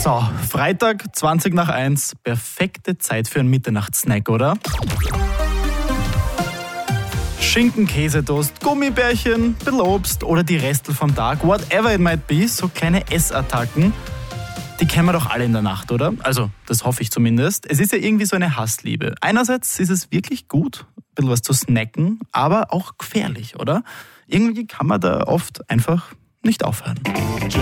So, Freitag, 20 nach 1, perfekte Zeit für einen Mitternachtssnack, oder? Schinken, Käsetoast, Gummibärchen, bisschen Obst oder die Restel vom Tag, whatever it might be, so kleine Essattacken, die kennen wir doch alle in der Nacht, oder? Also, das hoffe ich zumindest. Es ist ja irgendwie so eine Hassliebe. Einerseits ist es wirklich gut, ein bisschen was zu snacken, aber auch gefährlich, oder? Irgendwie kann man da oft einfach nicht aufhören.